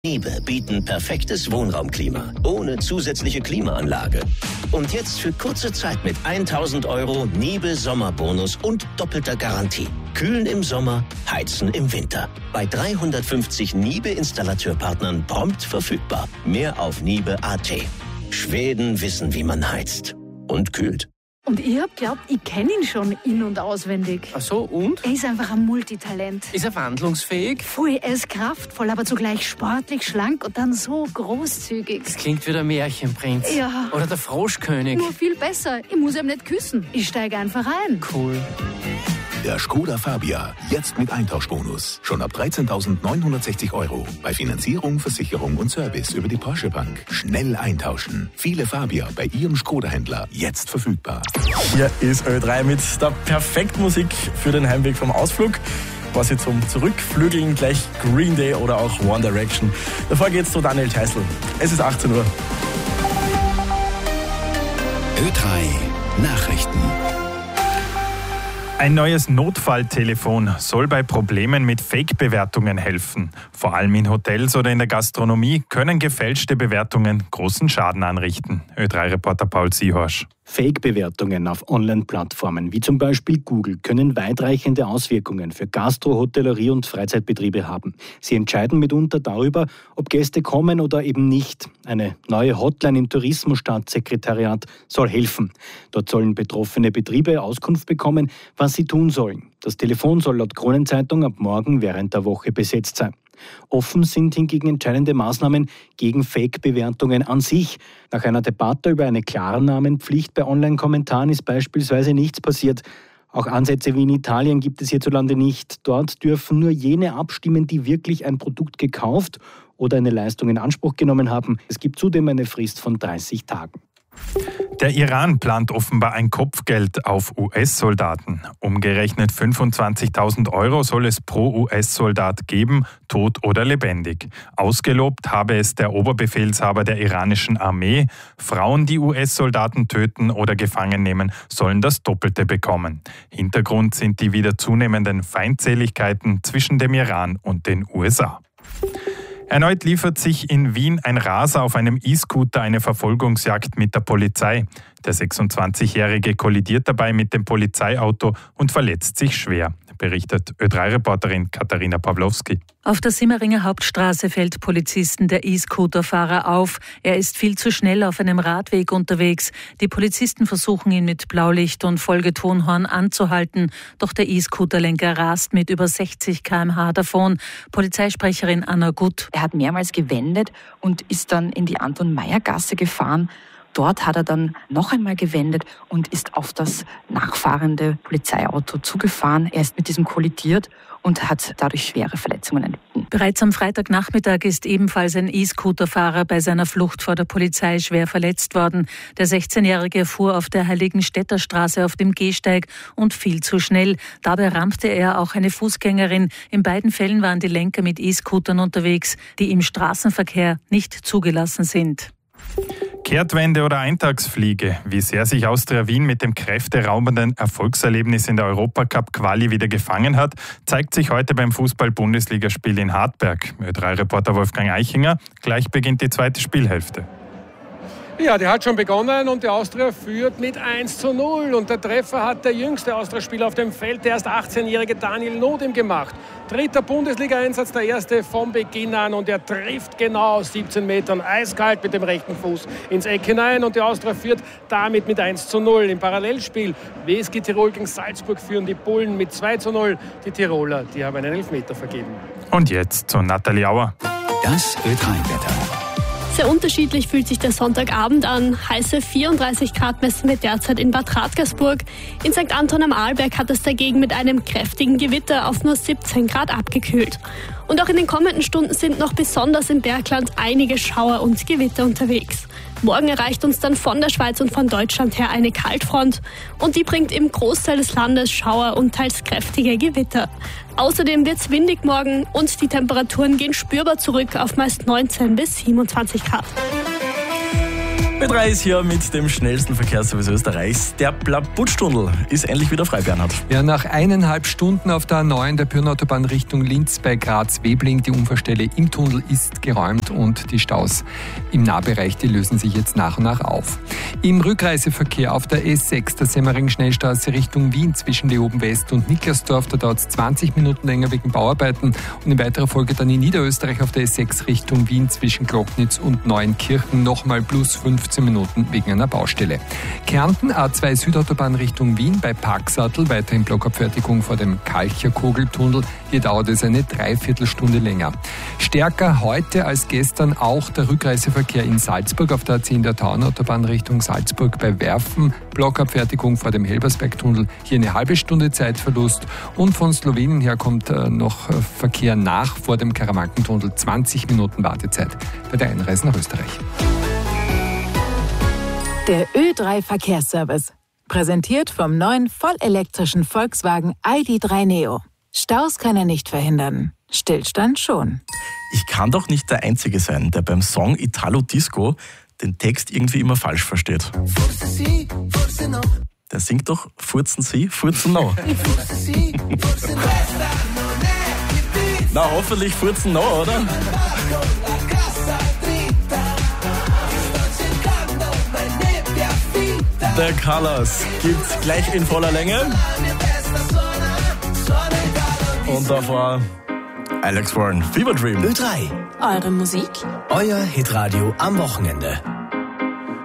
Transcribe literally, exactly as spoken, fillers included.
Niebe bieten perfektes Wohnraumklima, ohne zusätzliche Klimaanlage. Und jetzt für kurze Zeit mit tausend Euro Niebe Sommerbonus und doppelter Garantie. Kühlen im Sommer, heizen im Winter. Bei dreihundertfünfzig Niebe-Installateurpartnern prompt verfügbar. Mehr auf niebe punkt at. Schweden wissen, wie man heizt und kühlt. Und ich hab glaubt, ich kenne ihn schon in- und auswendig. Ach so, und? Er ist einfach ein Multitalent. Ist er wandlungsfähig? Voll, er ist kraftvoll, aber zugleich sportlich, schlank und dann so großzügig. Das klingt wie der Märchenprinz. Ja. Oder der Froschkönig. Nur viel besser. Ich muss ihm nicht küssen. Ich steige einfach ein. Cool. Der Skoda Fabia, jetzt mit Eintauschbonus. Schon ab dreizehntausendneunhundertsechzig Euro. Bei Finanzierung, Versicherung und Service über die Porsche Bank. Schnell eintauschen. Viele Fabia bei Ihrem Skoda-Händler jetzt verfügbar. Hier ist Ö drei mit der perfekten Musik für den Heimweg vom Ausflug. Quasi zum Zurückflügeln, gleich Green Day oder auch One Direction. Davor geht's zu Daniel Theißl. Es ist achtzehn Uhr. Ö drei Nachrichten. Ein neues Notfalltelefon soll bei Problemen mit Fake-Bewertungen helfen. Vor allem in Hotels oder in der Gastronomie können gefälschte Bewertungen großen Schaden anrichten. Ö drei Reporter Paul Siehorsch. Fake-Bewertungen auf Online-Plattformen wie zum Beispiel Google können weitreichende Auswirkungen für Gastro-, Hotellerie- und Freizeitbetriebe haben. Sie entscheiden mitunter darüber, ob Gäste kommen oder eben nicht. Eine neue Hotline im Tourismusstaatssekretariat soll helfen. Dort sollen betroffene Betriebe Auskunft bekommen, was sie tun sollen. Das Telefon soll laut Kronenzeitung ab morgen während der Woche besetzt sein. Offen sind hingegen entscheidende Maßnahmen gegen Fake-Bewertungen an sich. Nach einer Debatte über eine Klarnamenpflicht bei Online-Kommentaren ist beispielsweise nichts passiert. Auch Ansätze wie in Italien gibt es hierzulande nicht. Dort dürfen nur jene abstimmen, die wirklich ein Produkt gekauft oder eine Leistung in Anspruch genommen haben. Es gibt zudem eine Frist von dreißig Tagen. Der Iran plant offenbar ein Kopfgeld auf U S-Soldaten. Umgerechnet fünfundzwanzigtausend Euro soll es pro U S-Soldat geben, tot oder lebendig. Ausgelobt habe es der Oberbefehlshaber der iranischen Armee. Frauen, die U S-Soldaten töten oder gefangen nehmen, sollen das Doppelte bekommen. Hintergrund sind die wieder zunehmenden Feindseligkeiten zwischen dem Iran und den U S A. Erneut liefert sich in Wien ein Raser auf einem E-Scooter eine Verfolgungsjagd mit der Polizei. Der sechsundzwanzigjährige kollidiert dabei mit dem Polizeiauto und verletzt sich schwer, berichtet Ö drei Reporterin Katharina Pawlowski. Auf der Simmeringer Hauptstraße fällt Polizisten der E-Scooter-Fahrer auf. Er ist viel zu schnell auf einem Radweg unterwegs. Die Polizisten versuchen ihn mit Blaulicht und Folgetonhorn anzuhalten. Doch der E-Scooter-Lenker rast mit über sechzig Kilometer pro Stunde davon. Polizeisprecherin Anna Gutt. Er hat mehrmals gewendet und ist dann in die Anton-Meyer-Gasse gefahren. Dort hat er dann noch einmal gewendet und ist auf das nachfahrende Polizeiauto zugefahren. Er ist mit diesem kollidiert und hat dadurch schwere Verletzungen erlitten. Bereits am Freitagnachmittag ist ebenfalls ein E-Scooter-Fahrer bei seiner Flucht vor der Polizei schwer verletzt worden. Der sechzehnjährige fuhr auf der Heiligenstädter Straße auf dem Gehsteig und fiel zu schnell. Dabei rammte er auch eine Fußgängerin. In beiden Fällen waren die Lenker mit E-Scootern unterwegs, die im Straßenverkehr nicht zugelassen sind. Kehrtwende oder Eintagsfliege, wie sehr sich Austria Wien mit dem kräfteraubenden Erfolgserlebnis in der Europacup-Quali wieder gefangen hat, zeigt sich heute beim Fußball-Bundesligaspiel in Hartberg. Ö drei Reporter Wolfgang Eichinger, gleich beginnt die zweite Spielhälfte. Ja, der hat schon begonnen und die Austria führt mit eins zu null. Und der Treffer hat der jüngste Austria-Spieler auf dem Feld, der erst achtzehnjährige Daniel Nodem gemacht. Dritter Bundesliga-Einsatz, der erste vom Beginn an. Und er trifft genau aus siebzehn Metern eiskalt mit dem rechten Fuß ins Eck hinein. Und die Austria führt damit mit eins zu null. Im Parallelspiel W S G Tirol gegen Salzburg führen die Bullen mit zwei zu null. Die Tiroler, die haben einen Elfmeter vergeben. Und jetzt zu Nathalie Auer. Das Ö drei Wetter. Sehr unterschiedlich fühlt sich der Sonntagabend an. Heiße vierunddreißig Grad messen wir derzeit in Bad Radkersburg. In Sankt Anton am Arlberg hat es dagegen mit einem kräftigen Gewitter auf nur siebzehn Grad abgekühlt. Und auch in den kommenden Stunden sind noch besonders im Bergland einige Schauer und Gewitter unterwegs. Morgen erreicht uns dann von der Schweiz und von Deutschland her eine Kaltfront und die bringt im Großteil des Landes Schauer und teils kräftige Gewitter. Außerdem wird es windig morgen und die Temperaturen gehen spürbar zurück auf meist neunzehn bis siebenundzwanzig Grad. Ö drei ist hier mit dem schnellsten Verkehrsservice Österreichs. Der Blabutschtunnel ist endlich wieder frei, Bernhard. Ja, nach eineinhalb Stunden auf der A neun der Pyrnenautobahn Richtung Linz bei Graz-Webling. Die Unfallstelle im Tunnel ist geräumt und die Staus im Nahbereich, die lösen sich jetzt nach und nach auf. Im Rückreiseverkehr auf der S sechs der Semmering-Schnellstraße Richtung Wien zwischen Leoben West und Niklasdorf, da dauert es zwanzig Minuten länger wegen Bauarbeiten und in weiterer Folge dann in Niederösterreich auf der S sechs Richtung Wien zwischen Glocknitz und Neuenkirchen nochmal plus fünfzehn Minuten wegen einer Baustelle. Kärnten A zwei Südautobahn Richtung Wien bei Parksattel, weiterhin Blockabfertigung vor dem Kalcher-Kogeltunnel. Hier dauert es eine Dreiviertelstunde länger. Stärker heute als gestern auch der Rückreiseverkehr in Salzburg auf der A zehn der Tauernautobahn Richtung Salzburg bei Werfen. Blockabfertigung vor dem Helbersbergtunnel. Hier eine halbe Stunde Zeitverlust. Und von Slowenien her kommt noch Verkehr nach vor dem Karamankentunnel. zwanzig Minuten Wartezeit bei der Einreise nach Österreich. Der Ö drei Verkehrsservice. Präsentiert vom neuen vollelektrischen Volkswagen I D drei Neo. Staus kann er nicht verhindern. Stillstand schon. Ich kann doch nicht der Einzige sein, der beim Song Italo Disco den Text irgendwie immer falsch versteht. Der singt doch Furzen Sie, Furzen No. Na, hoffentlich Furzen No, oder? The Colors gibt's gleich in voller Länge. Und davor Alex Warren, Fever Dream. Ö drei. Eure Musik? Euer Hitradio am Wochenende.